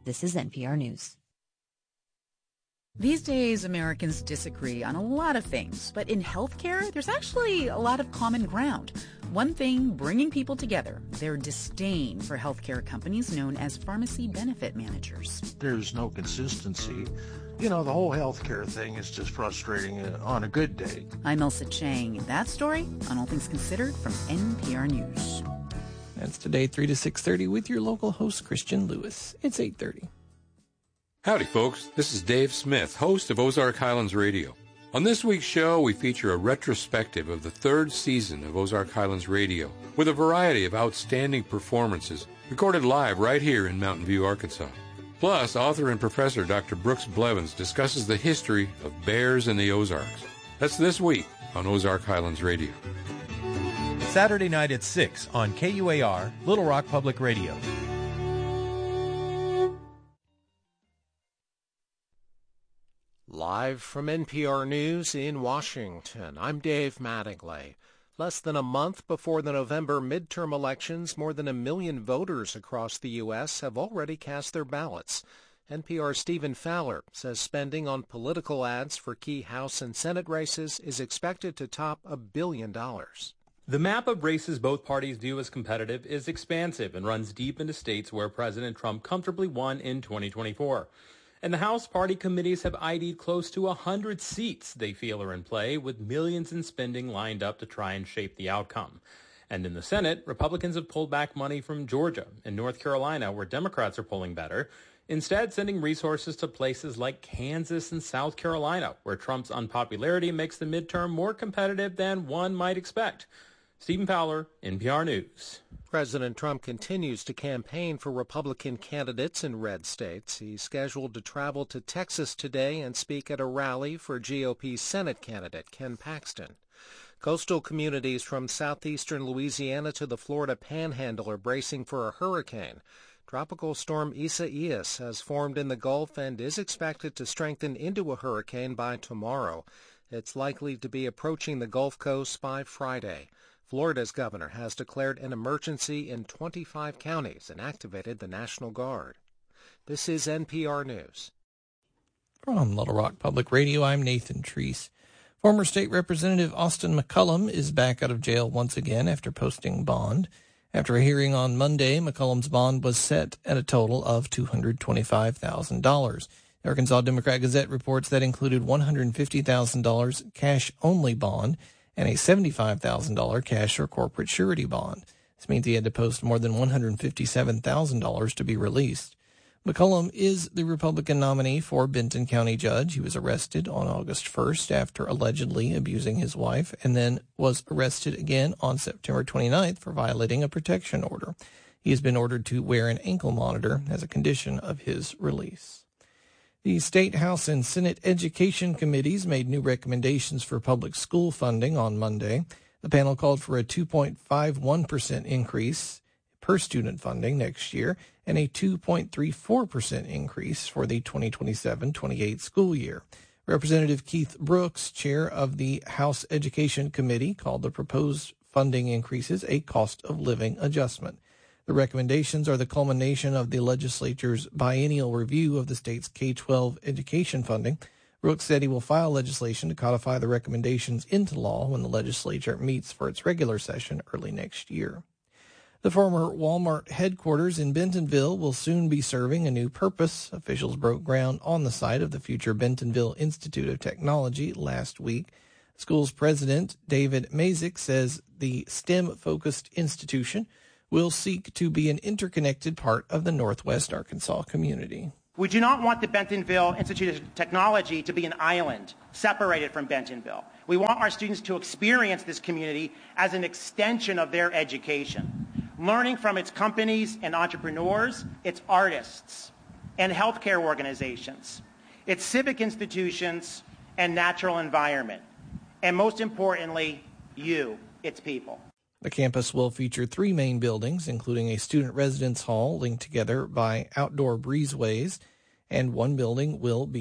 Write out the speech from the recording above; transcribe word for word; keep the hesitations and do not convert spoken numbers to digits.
This is N P R News. These days, Americans disagree on a lot of things, but in healthcare, there's actually a lot of common ground. One thing bringing people together, their disdain for healthcare companies known as pharmacy benefit managers. There's no consistency. You know, the whole healthcare thing is just frustrating on a good day. I'm Elsa Chang. That story on All Things Considered from N P R News. That's today, three to six thirty, with your local host, Christian Lewis. It's eight thirty. Howdy, folks. This is Dave Smith, host of Ozark Highlands Radio. On this week's show, we feature a retrospective of the third season of Ozark Highlands Radio with a variety of outstanding performances recorded live right here in Mountain View, Arkansas. Plus, author and professor Doctor Brooks Blevins discusses the history of bears in the Ozarks. That's this week on Ozark Highlands Radio. Saturday night at six on K U A R, Little Rock Public Radio. Live from N P R News in Washington, I'm Dave Mattingly. Less than a month before the November midterm elections, more than a million voters across the U S have already cast their ballots. N P R's Stephen Fowler says spending on political ads for key House and Senate races is expected to top a billion dollars. The map of races both parties view as competitive is expansive and runs deep into states where President Trump comfortably won in twenty twenty-four. And the House party committees have I D'd close to one hundred seats they feel are in play, with millions in spending lined up to try and shape the outcome. And in the Senate, Republicans have pulled back money from Georgia and North Carolina, where Democrats are polling better, instead sending resources to places like Kansas and South Carolina, where Trump's unpopularity makes the midterm more competitive than one might expect. Stephen Fowler, N P R News. President Trump continues to campaign for Republican candidates in red states. He's scheduled to travel to Texas today and speak at a rally for G O P Senate candidate Ken Paxton. Coastal communities from southeastern Louisiana to the Florida Panhandle are bracing for a hurricane. Tropical storm Isaias has formed in the Gulf and is expected to strengthen into a hurricane by tomorrow. It's likely to be approaching the Gulf Coast by Friday. Florida's governor has declared an emergency in twenty-five counties and activated the National Guard. This is N P R News. From Little Rock Public Radio, I'm Nathan Treese. Former State Representative Austin McCullum is back out of jail once again after posting bond. After a hearing on Monday, McCullum's bond was set at a total of two hundred twenty-five thousand dollars. The Arkansas Democrat-Gazette reports that included one hundred fifty thousand dollars cash-only bond and a seventy-five thousand dollars cash or corporate surety bond. This means he had to post more than one hundred fifty-seven thousand dollars to be released. McCullum is the Republican nominee for Benton County Judge. He was arrested on August first after allegedly abusing his wife, and then was arrested again on September twenty-ninth for violating a protection order. He has been ordered to wear an ankle monitor as a condition of his release. The State, House, and Senate Education Committees made new recommendations for public school funding on Monday. The panel called for a two point five one percent increase per student funding next year and a two point three four percent increase for the twenty twenty-seven twenty-eight school year. Representative Keith Brooks, chair of the House Education Committee, called the proposed funding increases a cost of living adjustment. The recommendations are the culmination of the legislature's biennial review of the state's K twelve education funding. Brooks said he will file legislation to codify the recommendations into law when the legislature meets for its regular session early next year. The former Walmart headquarters in Bentonville will soon be serving a new purpose. Officials broke ground on the site of the future Bentonville Institute of Technology last week. The school's president, David Mazik, says the STEM-focused institution will seek to be an interconnected part of the Northwest Arkansas community. We do not want the Bentonville Institute of Technology to be an island separated from Bentonville. We want our students to experience this community as an extension of their education, learning from its companies and entrepreneurs, its artists, and healthcare organizations, its civic institutions, and natural environment, and most importantly, you, its people. The campus will feature three main buildings, including a student residence hall linked together by outdoor breezeways, and one building will be